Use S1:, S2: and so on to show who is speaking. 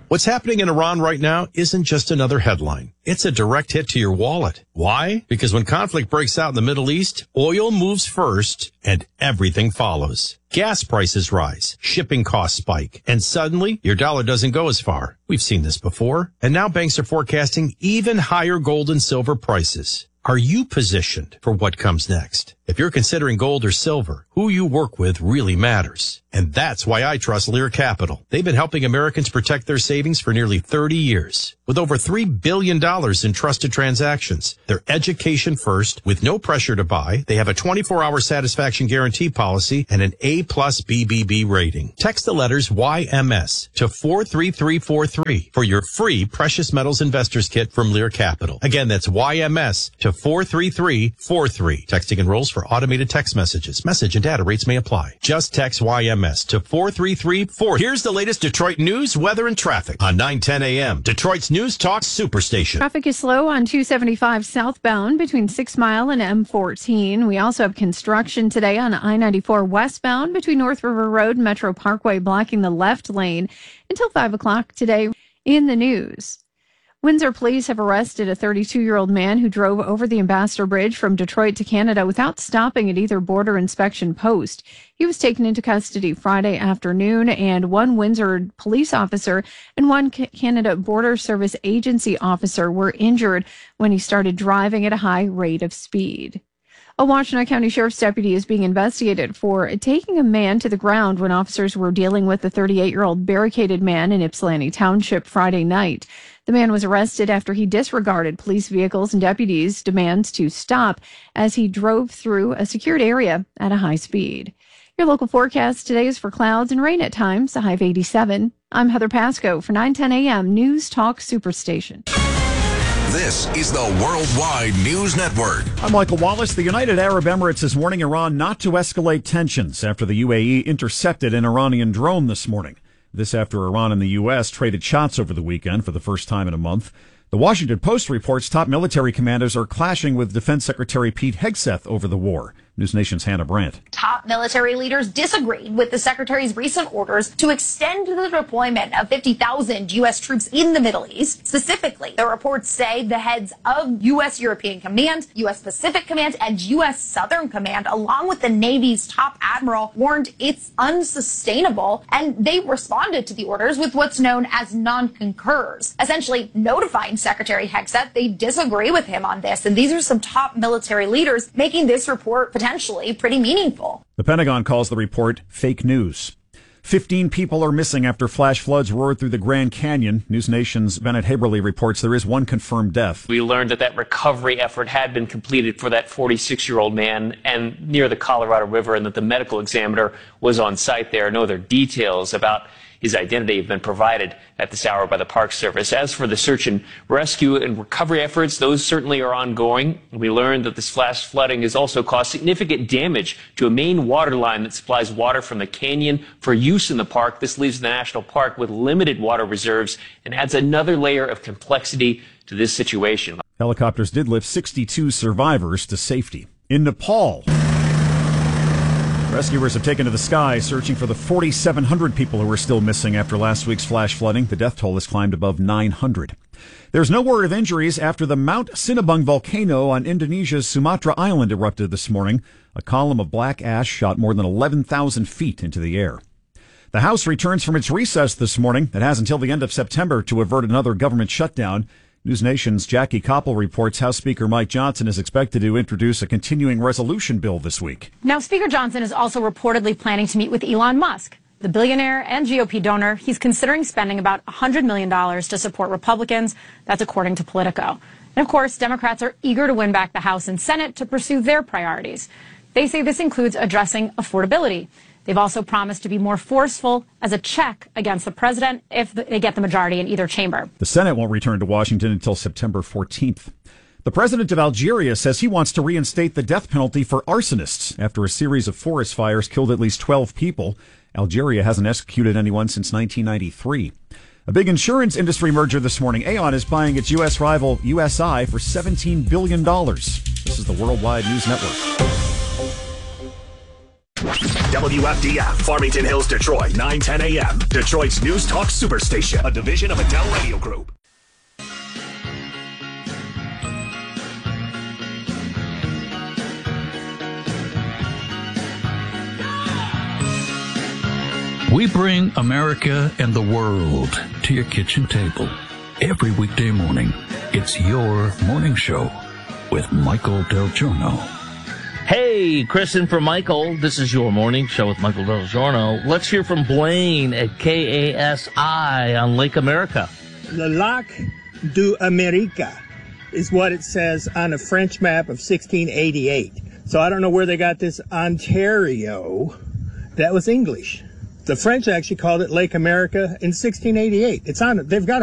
S1: What's happening in Iran right now isn't just another headline. It's a direct hit to your wallet. Why? Because when conflict breaks out in the Middle East, oil moves first and everything follows. Gas prices rise, shipping costs spike, and suddenly your dollar doesn't go as far. We've seen this before. And now banks are forecasting even higher gold and silver prices. Are you positioned for what comes next? If you're considering gold or silver, who you work with really matters. And that's why I trust Lear Capital. They've been helping Americans protect their savings for nearly 30 years. With over $3 billion in trusted transactions, they're education first with no pressure to buy. They have a 24-hour satisfaction guarantee policy and an A+ BBB rating. Text the letters YMS to 43343 for your free Precious Metals Investors Kit from Lear Capital. Again, that's YMS to 43343. Texting enrolls for automated text messages. Message and data rates may apply. Just text YMS to 43343. Here's the latest Detroit news, weather, and traffic on 9:10 a.m. Detroit's News Talk Superstation.
S2: Traffic is slow on 275 southbound between 6 Mile and M14. We also have construction today on I-94 westbound between North River Road and Metro Parkway, blocking the left lane until 5 o'clock today. In the news, Windsor police have arrested a 32-year-old man who drove over the Ambassador Bridge from Detroit to Canada without stopping at either border inspection post. He was taken into custody Friday afternoon, and one Windsor police officer and one Canada Border Service Agency officer were injured when he started driving at a high rate of speed. A Washtenaw County Sheriff's deputy is being investigated for taking a man to the ground when officers were dealing with the 38-year-old barricaded man in Ypsilanti Township Friday night. The man was arrested after he disregarded police vehicles and deputies' demands to stop as he drove through a secured area at a high speed. Your local forecast today is for clouds and rain at times, a high of 87. I'm Heather Pasco for 9:10 a.m. News Talk Superstation.
S3: This is the Worldwide News Network.
S4: I'm Michael Wallace. The United Arab Emirates is warning Iran not to escalate tensions after the UAE intercepted an Iranian drone this morning. This after Iran and the U.S. traded shots over the weekend for the first time in a month. The Washington Post reports top military commanders are clashing with Defense Secretary Pete Hegseth over the war. News Nation's Hannah Brandt.
S5: Top military leaders disagreed with the secretary's recent orders to extend the deployment of 50,000 U.S. troops in the Middle East. Specifically, the reports say the heads of U.S. European Command, U.S. Pacific Command, and U.S. Southern Command, along with the Navy's top admiral, warned it's unsustainable, and they responded to the orders with what's known as non-concurs, essentially notifying Secretary Hegseth they disagree with him on this. And these are some top military leaders making this report potentially pretty meaningful.
S4: The Pentagon calls the report fake news. 15 people are missing after flash floods roared through the Grand Canyon. News Nation's Bennett Haberly reports there is one confirmed death.
S6: We learned that recovery effort had been completed for that 46-year-old man and near the Colorado River, and that the medical examiner was on site there. No other details about his identity have been provided at this hour by the Park Service. As for the search and rescue and recovery efforts, those certainly are ongoing. We learned that this flash flooding has also caused significant damage to a main water line that supplies water from the canyon for use in the park. This leaves the national park with limited water reserves and adds another layer of complexity to this situation.
S4: Helicopters did lift 62 survivors to safety. In Nepal, rescuers have taken to the sky searching for the 4,700 people who are still missing after last week's flash flooding. The death toll has climbed above 900. There's no word of injuries after the Mount Sinabung volcano on Indonesia's Sumatra Island erupted this morning. A column of black ash shot more than 11,000 feet into the air. The House returns from its recess this morning. It has until the end of September to avert another government shutdown. News Nation's Jackie Koppel reports House Speaker Mike Johnson is expected to introduce a continuing resolution bill this week.
S7: Now, Speaker Johnson is also reportedly planning to meet with Elon Musk, the billionaire and GOP donor. He's considering spending about $100 million to support Republicans. That's according to Politico. And of course, Democrats are eager to win back the House and Senate to pursue their priorities. They say this includes addressing affordability. They've also promised to be more forceful as a check against the president if they get the majority in either chamber.
S4: The Senate won't return to Washington until September 14th. The president of Algeria says he wants to reinstate the death penalty for arsonists after a series of forest fires killed at least 12 people. Algeria hasn't executed anyone since 1993. A big insurance industry merger this morning. Aon is buying its U.S. rival USI for $17 billion. This is the Worldwide News Network.
S8: WFDF, Farmington Hills, Detroit, 9:10 a.m. Detroit's News Talk Superstation, a division of Adele Radio Group.
S9: We bring America and the world to your kitchen table. Every weekday morning, it's your morning show with Michael Del Giorno.
S10: Hey, Chris in for Michael. This is your morning show with Michael Del Giorno. Let's hear from Blaine at KASI on Lake America.
S11: Le Lac d'Amérique is what it says on a French map of 1688. So I don't know where they got this Ontario. That was English. The French actually called it Lake America in 1688. It's on. They've got